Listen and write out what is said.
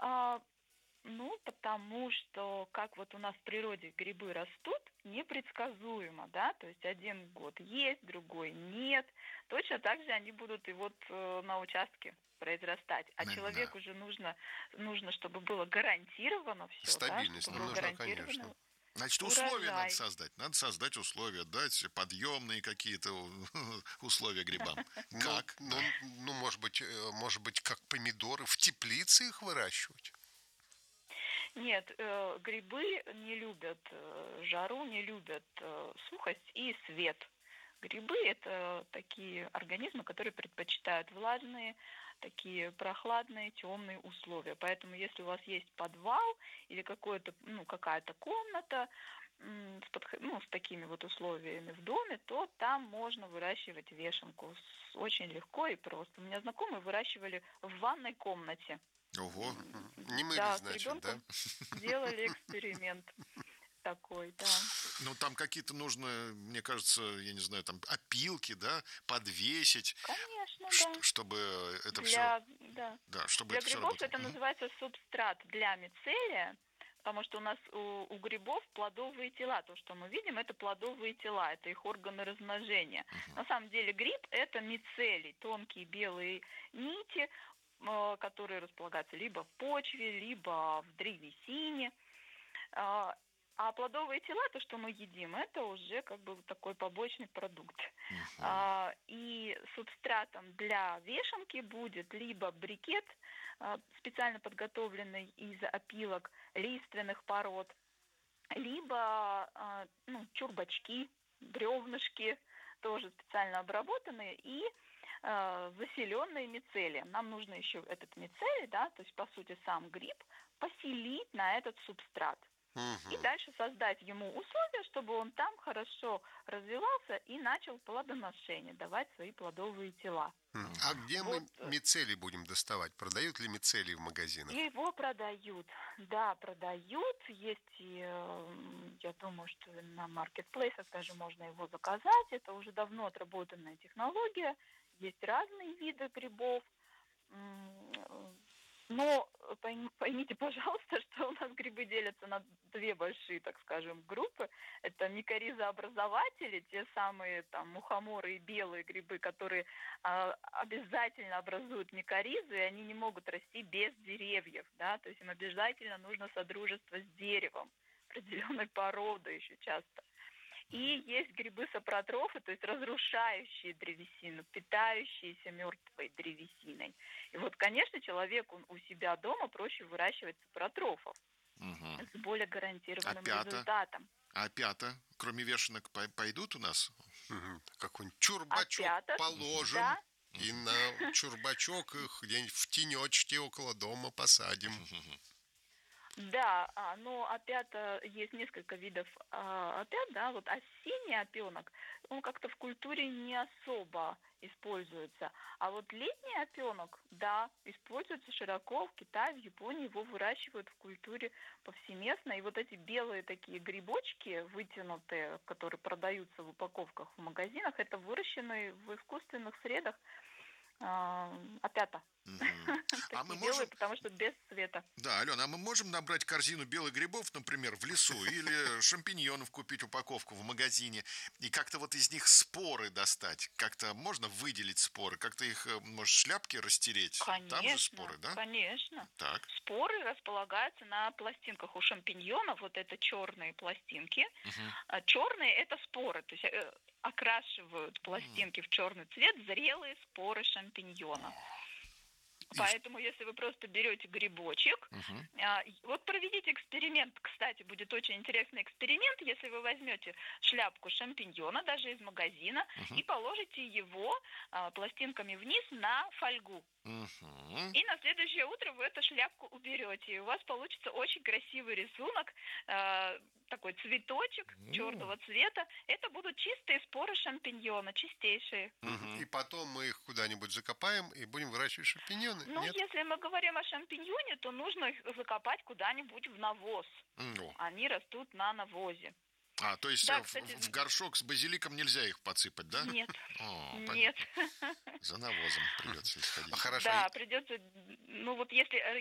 А, ну, потому что как вот у нас в природе грибы растут, непредсказуемо, да, то есть один год есть, другой нет. Точно так же они будут и вот на участке произрастать. А Да. человеку же нужно, чтобы было гарантировано все, да, Стабильность чтобы нам был нужна, конечно. гарантированный Значит, условия надо урожай. создать. Надо создать условия, дать подъемные какие-то условия грибам. Как? Да. Может быть, как помидоры в теплице их выращивать? Нет, грибы не любят жару, не любят сухость и свет. Грибы – это такие организмы, которые предпочитают влажные, такие прохладные, темные условия. Поэтому если у вас есть подвал или какая-то комната с такими вот условиями в доме, то там можно выращивать вешенку очень легко и просто. У меня знакомые выращивали в ванной комнате. Ого. Не мылись, Да, с значит, да? ребенком делали эксперимент такой, да. Ну, там какие-то нужно, мне кажется, я не знаю, там опилки, да, подвесить, Конечно, да. чтобы это все, Да. да, чтобы Для это все грибов работало. это называется субстрат для мицелия, потому что у нас у грибов плодовые тела. То, что мы видим, это плодовые тела, это их органы размножения. На самом деле гриб – это мицелий, тонкие белые нити, которые располагаются либо в почве, либо в древесине. А плодовые тела, то, что мы едим, это уже как бы вот такой побочный продукт. И субстратом для вешенки будет либо брикет, специально подготовленный из опилок лиственных пород, либо чурбачки, бревнышки, тоже специально обработанные и заселенные мицелием. Нам нужно еще этот мицелий, да, то есть по сути сам гриб, поселить на этот субстрат. И Мгм. дальше создать ему условия, чтобы он там хорошо развивался и начал плодоношение, давать свои плодовые тела. А где Вот мы мицелий будем доставать? Продают ли мицелий в магазинах? его продают. Да, продают. Есть и, я думаю, что на маркетплейсах даже можно его заказать. Это уже давно отработанная технология. Есть разные виды грибов. Но поймите, пожалуйста, что у нас грибы делятся на две большие, так скажем, группы. Это микоризообразователи, те самые там мухоморы и белые грибы, которые обязательно образуют микоризы, и они не могут расти без деревьев, да, то есть им обязательно нужно содружество с деревом определенной породы еще часто. И есть грибы-сапротрофы, то есть разрушающие древесину, питающиеся мертвой древесиной. И вот, конечно, человеку у себя дома проще выращивать сапротрофов Мгм. с более А гарантированным пята? результатом. А пята, кроме вешенок, пойдут у нас? Какой-нибудь А чурбачок пята, положим, да, и на чурбачок их где-нибудь в тенечке около дома посадим. да, но опята есть несколько видов опят, да, вот осенний опенок, он как-то в культуре не особо используется, а вот летний опенок, да, используется широко в Китае, в Японии его выращивают в культуре повсеместно, и вот эти белые такие грибочки вытянутые, которые продаются в упаковках в магазинах, это выращенные в искусственных средах опята, Мгм. А мы такие белые, можем, потому что без цвета. да, Алена, а мы можем набрать корзину белых грибов, например, в лесу, или шампиньонов купить упаковку в магазине, и как-то вот из них споры достать? Как-то можно выделить споры? Как-то их, может, шляпки растереть? Там же Конечно, споры, да? конечно. Так. Споры располагаются на пластинках у шампиньонов, вот это черные пластинки. Мгм. А черные это споры, то есть окрашивают пластинки в черный цвет зрелые споры шампиньона. И ш- Поэтому, если вы просто берете грибочек, Мгм. вот проведите эксперимент, кстати, будет очень интересный эксперимент, если вы возьмете шляпку шампиньона, даже из магазина, и Мгм. положите его пластинками вниз на фольгу. Мгм. И на следующее утро вы эту шляпку уберете, и у вас получится очень красивый рисунок, такой цветочек Ну, черного цвета. Это будут чистые споры шампиньона, чистейшие. И мгм. потом мы их куда-нибудь закопаем и будем выращивать шампиньоны? Ну, Нет? если мы говорим о шампиньоне, то нужно их закопать куда-нибудь в навоз. Ну. Они растут на навозе. То есть Да, кстати, в горшок с базиликом нельзя их подсыпать, да? нет, О, нет. понятно. За навозом придется А исходить. хорошо, Да, придется, ну вот если